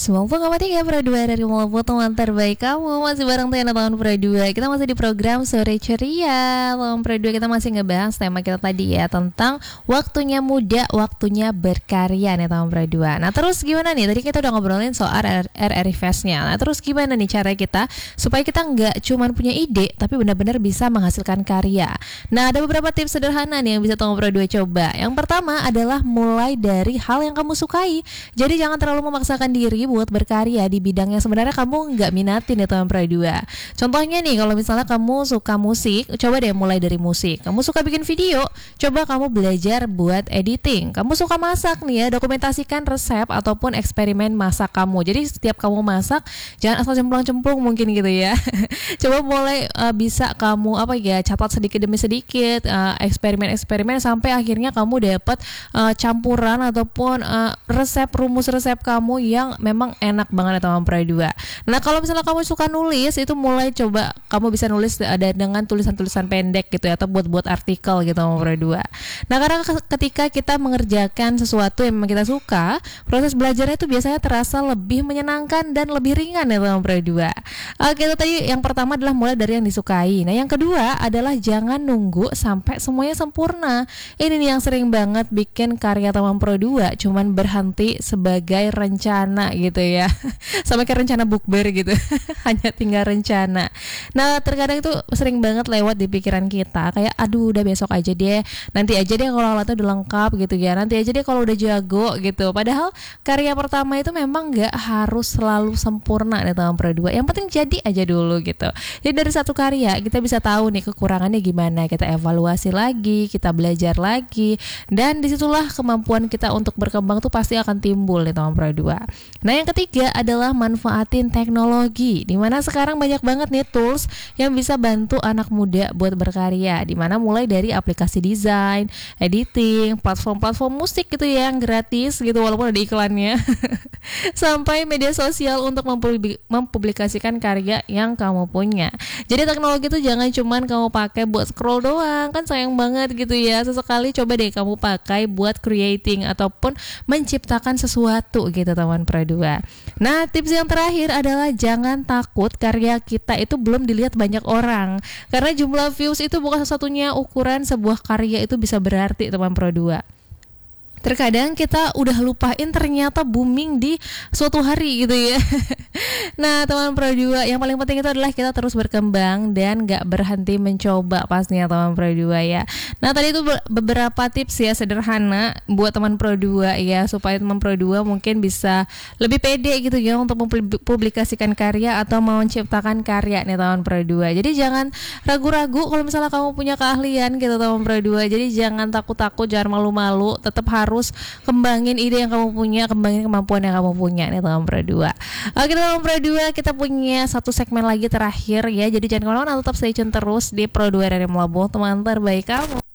90,3 Pro 2 dari Mulabu, teman terbaik kamu. Masih bareng Tiana tahun Pro 2. Kita masih di program Sore Ceria. Tahun Pro 2 kita masih ngebahas tema kita tadi ya, tentang waktunya muda, waktunya berkarya nih tahun Pro 2. Nah terus gimana nih, tadi kita udah ngobrolin soal RRI Fest-nya. Nah terus gimana nih cara kita supaya kita nggak cuma punya ide, tapi benar-benar bisa menghasilkan karya. Nah ada beberapa tips sederhana nih yang bisa tahun Pro 2 coba. Yang pertama adalah mulai dari hal yang kamu sukai. Jadi jangan terlalu memaksakan diri buat berkarya di bidang yang sebenarnya kamu nggak minatin ya teman Pro 2. Contohnya nih, kalau misalnya kamu suka musik, coba deh mulai dari musik. Kamu suka bikin video, coba kamu belajar buat editing. Kamu suka masak nih ya, dokumentasikan resep ataupun eksperimen masak kamu. Jadi setiap kamu masak, jangan asal cemplung-cemplung mungkin gitu ya. Coba mulai bisa kamu catat sedikit demi sedikit, eksperimen-eksperimen sampai akhirnya kamu dapat campuran ataupun rumus resep kamu yang memang enak banget ya teman Pro 2. Nah kalau misalnya kamu suka nulis, itu mulai coba kamu bisa nulis ada dengan tulisan-tulisan pendek gitu ya, atau buat artikel gitu teman Pro 2. Nah karena ketika kita mengerjakan sesuatu yang memang kita suka, proses belajarnya itu biasanya terasa lebih menyenangkan dan lebih ringan ya teman Pro 2. Oke, itu tadi yang pertama adalah mulai dari yang disukai. Nah yang kedua adalah jangan nunggu sampai semuanya sempurna. Ini nih yang sering banget bikin karya teman Pro 2 cuman berhenti sebagai rencana gitu ya. Sama kayak rencana bukber gitu. Hanya tinggal rencana. Nah terkadang itu sering banget lewat di pikiran kita, kayak aduh udah besok aja deh, nanti aja deh kalau alatnya udah lengkap gitu ya, nanti aja deh kalau udah jago gitu. Padahal karya pertama itu memang gak harus selalu sempurna di tahun Pro 2. Yang penting jadi aja dulu gitu. Jadi dari satu karya kita bisa tahu nih kekurangannya gimana, kita evaluasi lagi, kita belajar lagi, dan disitulah kemampuan kita untuk berkembang tuh pasti akan timbul di tahun Pro 2. Nah yang ketiga adalah manfaatin teknologi, dimana sekarang banyak banget nih tools yang bisa bantu anak muda buat berkarya, dimana mulai dari aplikasi desain, editing, platform-platform musik gitu ya yang gratis gitu walaupun ada iklannya sampai media sosial untuk mempublikasikan karya yang kamu punya. Jadi teknologi itu jangan cuman kamu pakai buat scroll doang, kan sayang banget gitu ya. Sesekali coba deh kamu pakai buat creating ataupun menciptakan sesuatu gitu teman Pro 2. Nah tips yang terakhir adalah jangan takut karya kita itu belum dilihat banyak orang, karena jumlah views itu bukan satu-satunya ukuran sebuah karya itu bisa berarti teman Pro 2. Terkadang kita udah lupain ternyata booming di suatu hari gitu ya. Nah teman Pro 2, yang paling penting itu adalah kita terus berkembang dan gak berhenti mencoba pastinya teman Pro 2 ya. Nah tadi itu beberapa tips ya sederhana buat teman Pro 2 ya, supaya teman Pro 2 mungkin bisa lebih pede gitu ya untuk mempublikasikan karya atau menciptakan karya nih teman Pro 2. Jadi jangan ragu-ragu kalau misalnya kamu punya keahlian gitu teman Pro 2. Jadi jangan takut-takut, jangan malu-malu, tetap harus kembangin ide yang kamu punya, kembangin kemampuan yang kamu punya nih teman Pro 2. Oke teman Pro 2, kita punya satu segmen lagi terakhir ya. Jadi jangan kemana-mana, tetap stay tune terus di Pro 2 dari Melabuh, teman terbaik kamu.